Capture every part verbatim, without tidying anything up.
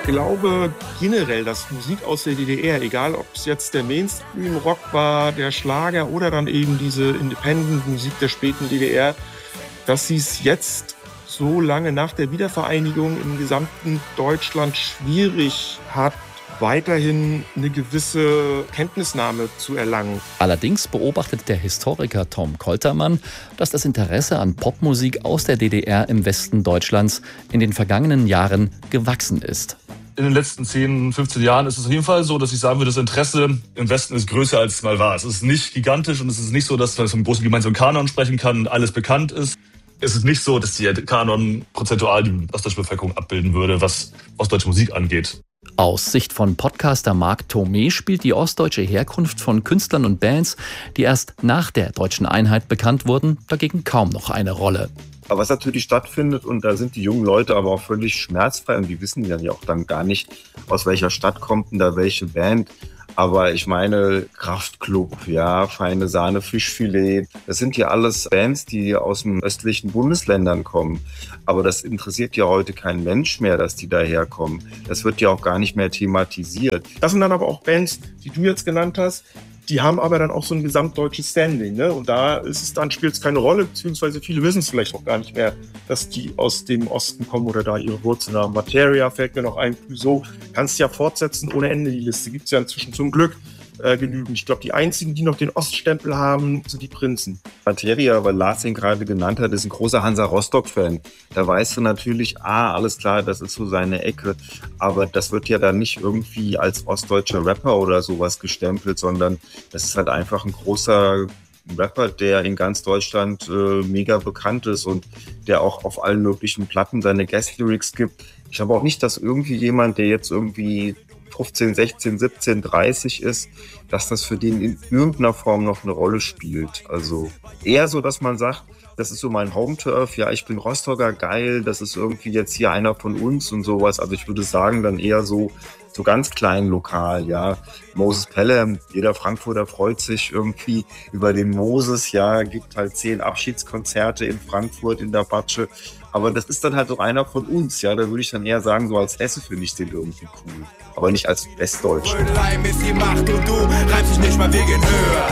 glaube generell, dass Musik aus der D D R, egal ob es jetzt der Mainstream-Rock war, der Schlager oder dann eben diese Independent-Musik der späten D D R, dass sie es jetzt so lange nach der Wiedervereinigung im gesamten Deutschland schwierig hat, weiterhin eine gewisse Kenntnisnahme zu erlangen. Allerdings beobachtet der Historiker Tom Koltermann, dass das Interesse an Popmusik aus der D D R im Westen Deutschlands in den vergangenen Jahren gewachsen ist. In den letzten zehn, fünfzehn Jahren ist es auf jeden Fall so, dass ich sagen würde, das Interesse im Westen ist größer, als es mal war. Es ist nicht gigantisch und es ist nicht so, dass man vom großen gemeinsamen Kanon sprechen kann und alles bekannt ist. Es ist nicht so, dass der Kanon prozentual die ostdeutsche Bevölkerung abbilden würde, was ostdeutsche Musik angeht. Aus Sicht von Podcaster Marc Thomé spielt die ostdeutsche Herkunft von Künstlern und Bands, die erst nach der deutschen Einheit bekannt wurden, dagegen kaum noch eine Rolle. Aber was natürlich stattfindet, und da sind die jungen Leute aber auch völlig schmerzfrei, und die wissen ja auch dann gar nicht, aus welcher Stadt kommt denn da welche Band. Aber ich meine, Kraftklub, ja, Feine Sahne, Fischfilet, das sind ja alles Bands, die aus den östlichen Bundesländern kommen. Aber das interessiert ja heute kein Mensch mehr, dass die daherkommen. Das wird ja auch gar nicht mehr thematisiert. Das sind dann aber auch Bands, die du jetzt genannt hast, die haben aber dann auch so ein gesamtdeutsches Standing, ne? Und da ist es dann, spielt es keine Rolle, beziehungsweise viele wissen es vielleicht auch gar nicht mehr, dass die aus dem Osten kommen oder da ihre Wurzeln haben. Materia fällt mir noch ein, so kannst ja fortsetzen ohne Ende, die Liste gibt es ja inzwischen zum Glück äh, genügend. Ich glaube, die einzigen, die noch den Oststempel haben, sind die Prinzen. Materia, weil Lars ihn gerade genannt hat, ist ein großer Hansa Rostock-Fan. Da weißt du natürlich, ah, alles klar, das ist so seine Ecke. Aber das wird ja dann nicht irgendwie als ostdeutscher Rapper oder sowas gestempelt, sondern das ist halt einfach ein großer Rapper, der in ganz Deutschland äh, mega bekannt ist und der auch auf allen möglichen Platten seine Guest-Lyrics gibt. Ich glaube auch nicht, dass irgendwie jemand, der jetzt irgendwie fünfzehn, sechzehn, siebzehn, dreißig ist, dass das für den in irgendeiner Form noch eine Rolle spielt. Also eher so, dass man sagt, das ist so mein Home-Turf, ja, ich bin Rostocker, geil, das ist irgendwie jetzt hier einer von uns und sowas. Also ich würde sagen, dann eher so, so ganz klein lokal, ja. Moses Pelham, jeder Frankfurter freut sich irgendwie über den Moses, ja, gibt halt zehn Abschiedskonzerte in Frankfurt in der Patsche. Aber das ist dann halt so einer von uns, ja. Da würde ich dann eher sagen, so als Hesse finde ich den irgendwie cool. Aber nicht als Westdeutsch. Leim ist die Macht und du reibst dich nicht mal wegen höher.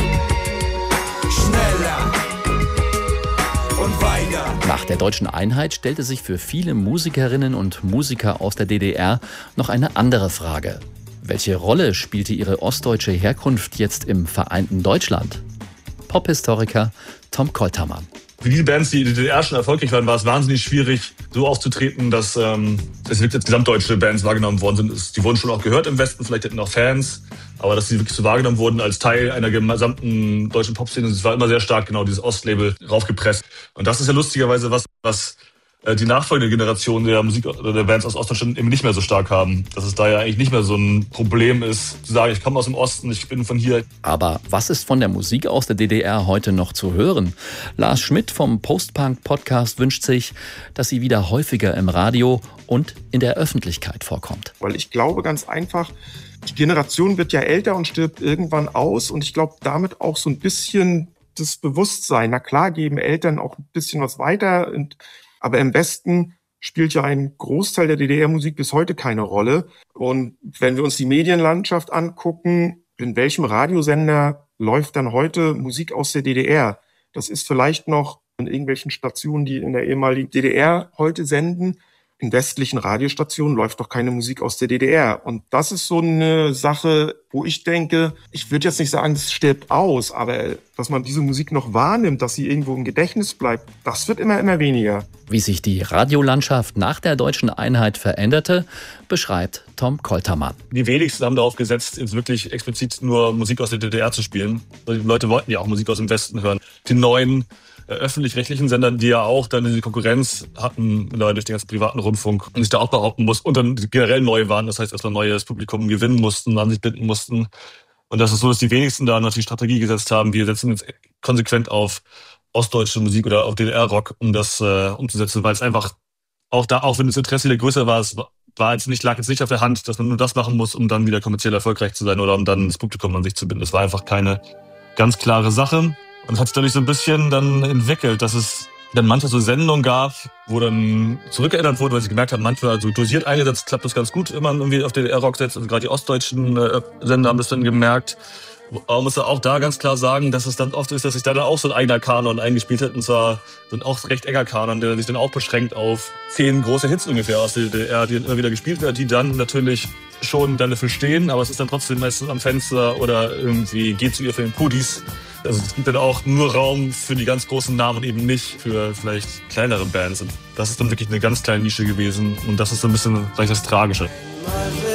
Schneller und weiter. Nach der deutschen Einheit stellte sich für viele Musikerinnen und Musiker aus der D D R noch eine andere Frage. Welche Rolle spielte ihre ostdeutsche Herkunft jetzt im vereinten Deutschland? Pophistoriker Tom Koltermann. Für diese Bands, die in der D D R schon erfolgreich waren, war es wahnsinnig schwierig, so aufzutreten, dass ähm, es wirklich als gesamtdeutsche Bands wahrgenommen worden sind. Die wurden schon auch gehört im Westen, vielleicht hatten auch Fans, aber dass sie wirklich so wahrgenommen wurden als Teil einer gesamten deutschen Popszene, das war immer sehr stark genau dieses Ostlabel raufgepresst. Und das ist ja lustigerweise was, was die nachfolgende Generation der Musik oder der Bands aus Ostdeutschland eben nicht mehr so stark haben. Dass es da ja eigentlich nicht mehr so ein Problem ist, zu sagen, ich komme aus dem Osten, ich bin von hier. Aber was ist von der Musik aus der D D R heute noch zu hören? Lars Schmidt vom Post-Punk-Podcast wünscht sich, dass sie wieder häufiger im Radio und in der Öffentlichkeit vorkommt. Weil ich glaube ganz einfach, die Generation wird ja älter und stirbt irgendwann aus. Und ich glaube damit auch so ein bisschen das Bewusstsein. Na klar, geben Eltern auch ein bisschen was weiter. Und aber im Westen spielt ja ein Großteil der D D R-Musik bis heute keine Rolle. Und wenn wir uns die Medienlandschaft angucken, in welchem Radiosender läuft dann heute Musik aus der D D R? Das ist vielleicht noch in irgendwelchen Stationen, die in der ehemaligen D D R heute senden. In westlichen Radiostationen läuft doch keine Musik aus der D D R. Und das ist so eine Sache, wo ich denke, ich würde jetzt nicht sagen, es stirbt aus, aber dass man diese Musik noch wahrnimmt, dass sie irgendwo im Gedächtnis bleibt, das wird immer, immer weniger. Wie sich die Radiolandschaft nach der deutschen Einheit veränderte, beschreibt Tom Koltermann. Die wenigsten haben darauf gesetzt, jetzt wirklich explizit nur Musik aus der D D R zu spielen. Die Leute wollten ja auch Musik aus dem Westen hören. Die neuen öffentlich-rechtlichen Sendern, die ja auch dann diese Konkurrenz hatten, durch den ganzen privaten Rundfunk und sich da auch behaupten mussten und dann generell neu waren, das heißt erstmal neues Publikum gewinnen mussten, an sich binden mussten. Und das ist so, dass die wenigsten da natürlich Strategie gesetzt haben, wir setzen jetzt konsequent auf ostdeutsche Musik oder auf D D R-Rock, um das äh, umzusetzen, weil es einfach auch da, auch wenn das Interesse wieder größer war, es war jetzt nicht, lag jetzt nicht auf der Hand, dass man nur das machen muss, um dann wieder kommerziell erfolgreich zu sein oder um dann das Publikum an sich zu binden. Das war einfach keine ganz klare Sache. Und es hat sich dadurch so ein bisschen dann entwickelt, dass es dann manchmal so Sendungen gab, wo dann zurückerinnert wurde, weil sie gemerkt haben, manchmal so dosiert eingesetzt, klappt das ganz gut, wenn man irgendwie auf D D R-Rock setzt. Also gerade die ostdeutschen äh, Sender haben das dann gemerkt. Aber man muss ja auch da ganz klar sagen, dass es dann oft ist, dass sich da dann auch so ein eigener Kanon eingespielt hat. Und zwar so ein auch recht enger Kanon, der sich dann auch beschränkt auf zehn große Hits ungefähr aus der D D R, die dann immer wieder gespielt werden, die dann natürlich schon dann dafür stehen, aber es ist dann trotzdem meistens am Fenster oder irgendwie geht zu ihr für den Pudis. Also es gibt dann auch nur Raum für die ganz großen Namen und eben nicht für vielleicht kleinere Bands. Und das ist dann wirklich eine ganz kleine Nische gewesen und das ist so ein bisschen vielleicht das Tragische.